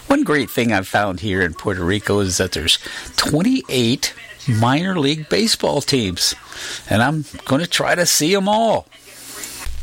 One great thing I've found here in Puerto Rico is that there's 28 minor league baseball teams, and I'm going to try to see them all.